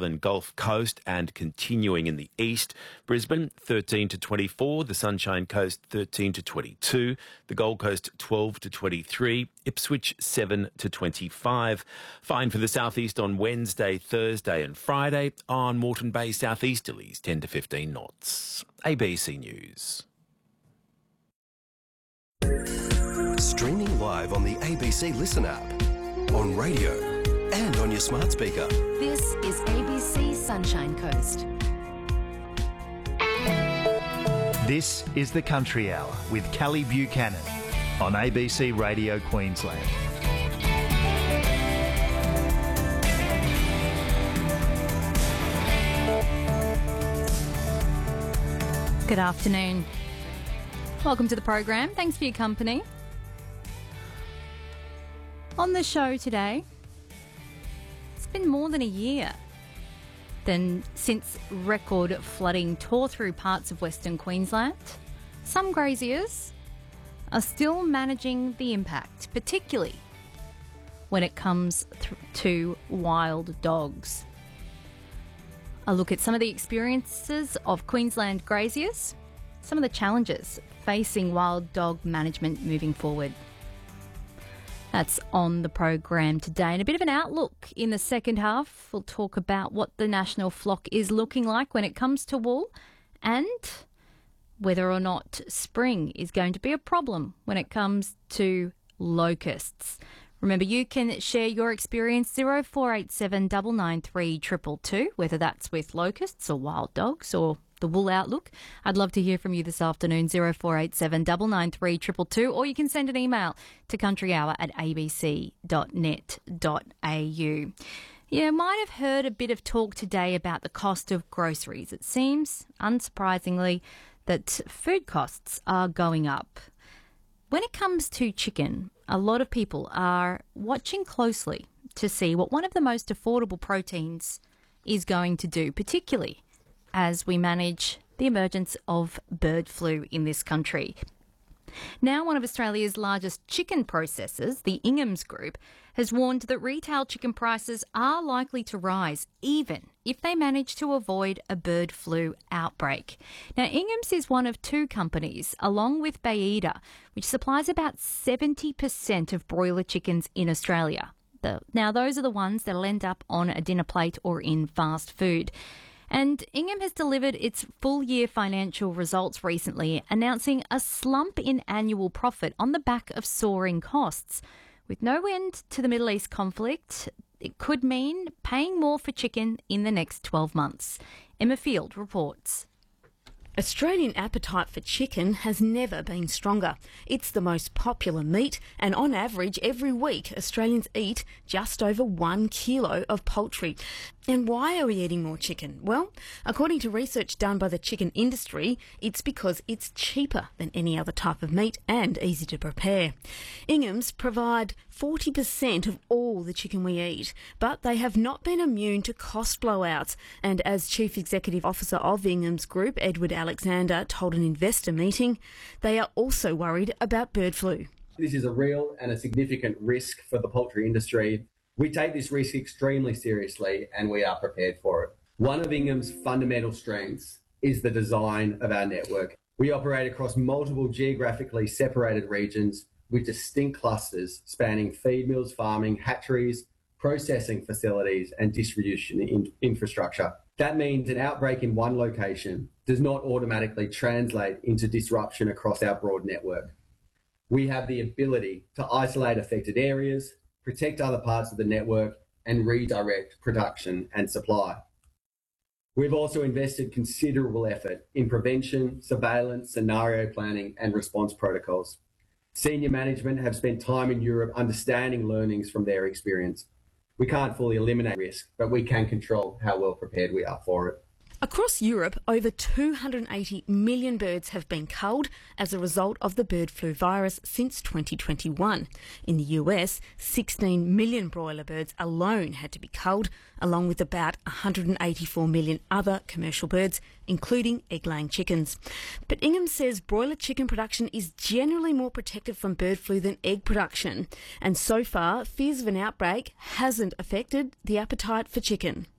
southern Gulf Coast and continuing in the east. Brisbane 13 to 24, the Sunshine Coast 13 to 22, the Gold Coast 12 to 23, Ipswich 7 to 25. Fine for the southeast on Wednesday, Thursday and Friday. On Moreton Bay southeasterlies 10 to 15 knots. ABC News. Streaming live on the ABC Listen app, on radio and on your smart speaker. This is ABC Sunshine Coast. This is the Country Hour with Kelly Buchanan on ABC Radio Queensland. Good afternoon. Welcome to the program. Thanks for your company. On the show today, it's been more than a year since record flooding tore through parts of Western Queensland. Some graziers are still managing the impact, particularly when it comes to wild dogs. A look at some of the experiences of Queensland graziers, some of the challenges facing wild dog management moving forward. That's on the program today. And a bit of an outlook in the second half. We'll talk about what the national flock is looking like when it comes to wool and whether or not spring is going to be a problem when it comes to locusts. Remember, you can share your experience 0487 993 222, whether that's with locusts or wild dogs or the wool outlook. I'd love to hear from you this afternoon, 0487 993 222, or you can send an email to countryhour@abc.net.au. You might have heard a bit of talk today about the cost of groceries. It seems, unsurprisingly, that food costs are going up. When it comes to chicken, a lot of people are watching closely to see what one of the most affordable proteins is going to do, particularly as we manage the emergence of bird flu in this country. Now, one of Australia's largest chicken processors, the Ingham's Group, has warned that retail chicken prices are likely to rise, even if they manage to avoid a bird flu outbreak. Now, Ingham's is one of two companies, along with Bayeda, which supplies about 70% of broiler chickens in Australia. Now, those are the ones that'll end up on a dinner plate or in fast food. And Ingham has delivered its full-year financial results recently, announcing a slump in annual profit on the back of soaring costs. With no end to the Middle East conflict, it could mean paying more for chicken in the next 12 months. Emma Field reports. Australian appetite for chicken has never been stronger. It's the most popular meat, and on average, every week, Australians eat just over 1 kilo of poultry. And why are we eating more chicken? Well, according to research done by the chicken industry, it's because it's cheaper than any other type of meat and easy to prepare. Ingham's provide 40% of all the chicken we eat, but they have not been immune to cost blowouts. And as Chief Executive Officer of Ingham's Group, Edward Alexander, told an investor meeting, they are also worried about bird flu. This is a real and a significant risk for the poultry industry. We take this risk extremely seriously and we are prepared for it. One of Ingham's fundamental strengths is the design of our network. We operate across multiple geographically separated regions with distinct clusters spanning feed mills, farming, hatcheries, processing facilities and distribution infrastructure. That means an outbreak in one location does not automatically translate into disruption across our broad network. We have the ability to isolate affected areas, protect other parts of the network, and redirect production and supply. We've also invested considerable effort in prevention, surveillance, scenario planning, and response protocols. Senior management have spent time in Europe understanding learnings from their experience. We can't fully eliminate risk, but we can control how well prepared we are for it. Across Europe, over 280 million birds have been culled as a result of the bird flu virus since 2021. In the US, 16 million broiler birds alone had to be culled, along with about 184 million other commercial birds, including egg-laying chickens. But Ingham says broiler chicken production is generally more protected from bird flu than egg production. And so far, fears of an outbreak hasn't affected the appetite for chicken.